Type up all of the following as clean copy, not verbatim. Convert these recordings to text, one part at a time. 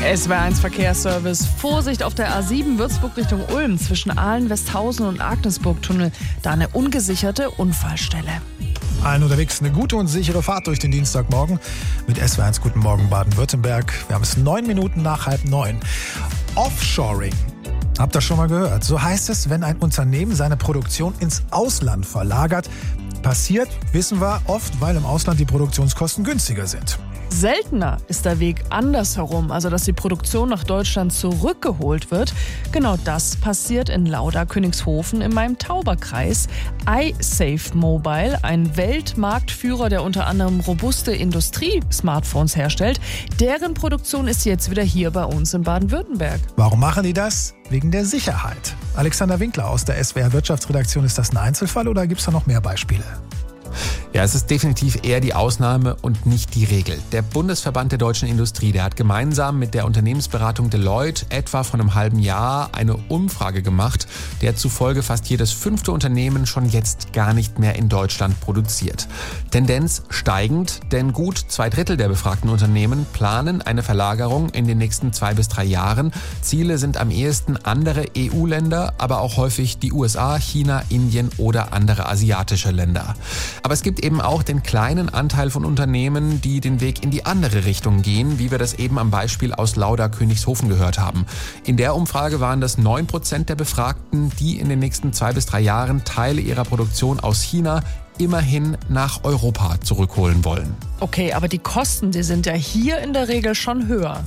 SWR1 Verkehrsservice. Vorsicht auf der A7 Würzburg Richtung Ulm zwischen Aalen, Westhausen und Agnesburg-Tunnel. Da eine ungesicherte Unfallstelle. Allen unterwegs eine gute und sichere Fahrt durch den Dienstagmorgen mit SWR1 Guten Morgen Baden-Württemberg. Wir haben es 9 Minuten nach 8:30. Offshoring. Habt ihr schon mal gehört? So heißt es, wenn ein Unternehmen seine Produktion ins Ausland verlagert. Passiert, wissen wir, oft, weil im Ausland die Produktionskosten günstiger sind. Seltener ist der Weg andersherum, also dass die Produktion nach Deutschland zurückgeholt wird. Genau das passiert in Lauda-Königshofen in meinem Tauberkreis. iSafe Mobile, ein Weltmarktführer, der unter anderem robuste Industrie-Smartphones herstellt, deren Produktion ist jetzt wieder hier bei uns in Baden-Württemberg. Warum machen die das? Wegen der Sicherheit. Alexander Winkler aus der SWR Wirtschaftsredaktion, ist das ein Einzelfall oder gibt es da noch mehr Beispiele? Ja, es ist definitiv eher die Ausnahme und nicht die Regel. Der Bundesverband der deutschen Industrie, der hat gemeinsam mit der Unternehmensberatung Deloitte etwa vor einem halben Jahr eine Umfrage gemacht, der zufolge fast jedes 5. Unternehmen schon jetzt gar nicht mehr in Deutschland produziert. Tendenz steigend, denn gut 2/3 der befragten Unternehmen planen eine Verlagerung in den nächsten 2 bis 3 Jahren. Ziele sind am ehesten andere EU-Länder, aber auch häufig die USA, China, Indien oder andere asiatische Länder. Aber es gibt eben auch den kleinen Anteil von Unternehmen, die den Weg in die andere Richtung gehen, wie wir das eben am Beispiel aus Lauda-Königshofen gehört haben. In der Umfrage waren das 9% der Befragten, die in den nächsten 2 bis 3 Jahren Teile ihrer Produktion aus China immerhin nach Europa zurückholen wollen. Okay, aber die Kosten, die sind ja hier in der Regel schon höher.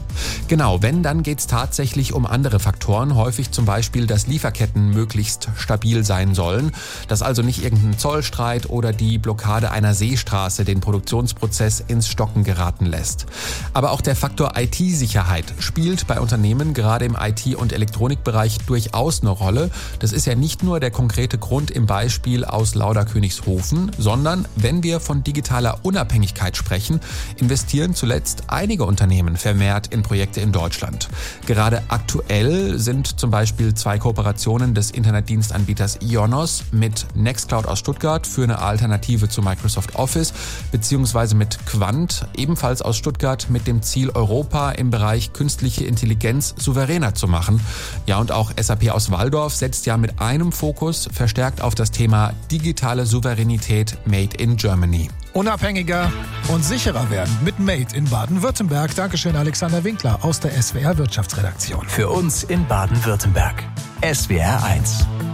Genau, wenn, dann geht es tatsächlich um andere Faktoren, häufig zum Beispiel, dass Lieferketten möglichst stabil sein sollen, dass also nicht irgendein Zollstreit oder die Blockade einer Seestraße den Produktionsprozess ins Stocken geraten lässt. Aber auch der Faktor IT-Sicherheit spielt bei Unternehmen gerade im IT- und Elektronikbereich durchaus eine Rolle. Das ist ja nicht nur der konkrete Grund im Beispiel aus Lauda-Königshofen, sondern wenn wir von digitaler Unabhängigkeit sprechen, investieren zuletzt einige Unternehmen vermehrt in Projekte in Deutschland. Gerade aktuell sind zum Beispiel 2 Kooperationen des Internetdienstanbieters Ionos mit Nextcloud aus Stuttgart für eine Alternative zu Microsoft Office beziehungsweise mit Quant, ebenfalls aus Stuttgart, mit dem Ziel, Europa im Bereich künstliche Intelligenz souveräner zu machen. Ja, und auch SAP aus Walldorf setzt ja mit einem Fokus verstärkt auf das Thema digitale Souveränität Made in Germany. Unabhängiger und sicherer werden mit Made in Baden-Württemberg. Dankeschön, Alexander Winkler aus der SWR Wirtschaftsredaktion. Für uns in Baden-Württemberg. SWR1.